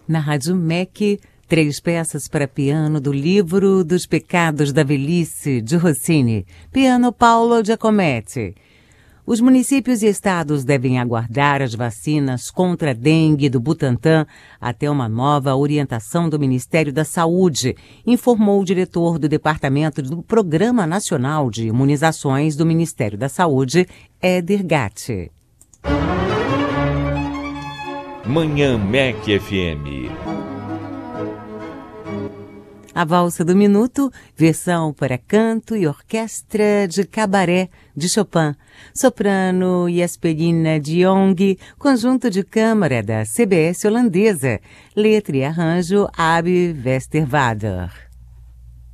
Na Rádio MEC, 3 peças para piano do livro dos Pecados da Velhice, de Rossini, piano Paolo Giacometti. Os municípios e estados devem aguardar as vacinas contra a dengue do Butantan até uma nova orientação do Ministério da Saúde, informou o diretor do Departamento do Programa Nacional de Imunizações do Ministério da Saúde, Éder Gatti. Manhã MEC FM. A Valsa do Minuto, versão para canto e orquestra de cabaré de Chopin. Soprano Jesperina de Jong, conjunto de câmara da CBS holandesa. Letra e arranjo Abi Westervader.